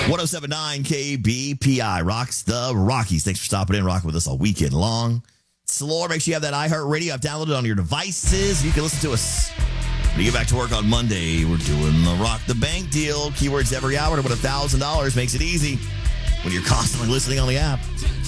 1079 KBPI rocks the Rockies. Thanks for stopping in, rocking with us all weekend long. Slore, make sure you have that iHeartRadio app downloaded on your devices. You can listen to us when you get back to work on Monday. We're doing the Rock the Bank deal. Keywords every hour to win $1,000 makes it easy when you're constantly listening on the app.